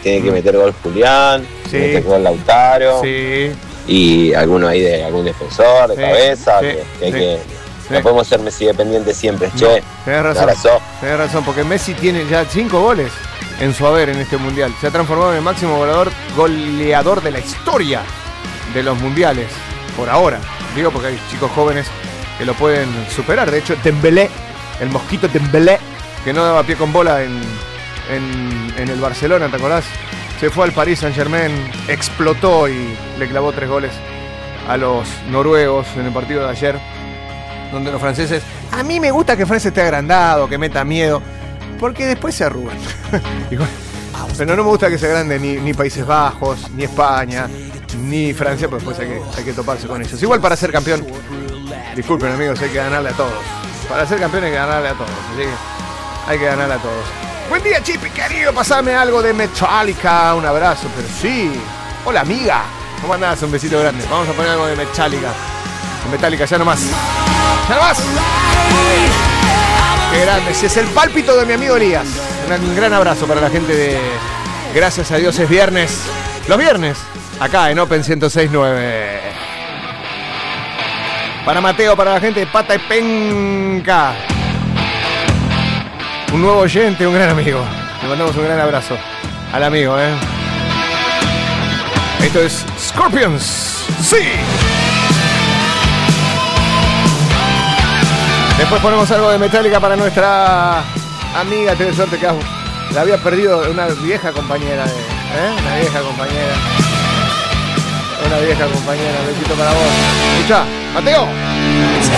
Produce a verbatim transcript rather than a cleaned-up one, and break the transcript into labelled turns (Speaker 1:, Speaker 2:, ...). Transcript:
Speaker 1: tiene que meter gol Julián,
Speaker 2: Sí.
Speaker 1: tiene que meter gol Lautaro.
Speaker 2: Sí.
Speaker 1: Y alguno ahí de algún defensor de
Speaker 2: Sí,
Speaker 1: cabeza,
Speaker 2: sí,
Speaker 1: que, que hay
Speaker 2: sí,
Speaker 1: que.
Speaker 2: sí.
Speaker 1: No podemos ser Messi dependientes siempre,
Speaker 2: No,
Speaker 1: che.
Speaker 2: tenés
Speaker 1: un
Speaker 2: razón.
Speaker 1: abrazo.
Speaker 2: Tenés razón, porque Messi tiene ya cinco goles en su haber en este mundial. Se ha transformado en el máximo goleador, goleador de la historia de los mundiales. Por ahora. Digo porque hay chicos jóvenes que lo pueden superar. De hecho, Dembélé, el mosquito Dembélé, que no daba pie con bola en, en, en el Barcelona, ¿te acordás? Se fue al Paris Saint-Germain, explotó y le clavó tres goles a los noruegos en el partido de ayer, donde los franceses... A mí me gusta que Francia esté agrandado, que meta miedo, porque después se arrugan. Pero no me gusta que se agrande ni, ni Países Bajos, ni España, ni Francia, pero después hay que, hay que toparse con ellos. Igual para ser campeón, disculpen amigos, hay que ganarle a todos. Para ser campeón hay que ganarle a todos, así que hay que ganarle a todos. Buen día, Chipi, querido, pasame algo de Metallica, un abrazo, pero sí. Hola, amiga. ¿Cómo andás? Un besito grande. Vamos a poner algo de Metallica. De Metallica, ya nomás. ¡Ya nomás! ¡Qué grande! Ese es el pálpito de mi amigo Elías. Un gran abrazo para la gente de Gracias a Dios es viernes. Los viernes, acá en Open ciento seis punto nueve. Para Mateo, para la gente de Pata y Penca. Un nuevo oyente, un gran amigo. Le mandamos un gran abrazo al amigo, ¿eh? Esto es Scorpions. ¡Sí! Después ponemos algo de Metallica para nuestra amiga. Tenés suerte que la había perdido una vieja compañera. De, ¿eh? Una vieja compañera. Una vieja compañera. Un besito para vos. Escuchá, Mateo.